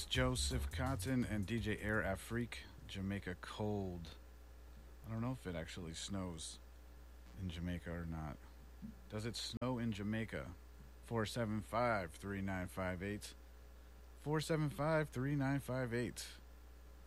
It's Joseph Cotton and DJ Air Afrique, Jamaica Cold. I don't know if it actually snows in Jamaica or not. Does it snow in Jamaica? 475 3958. 475 3958.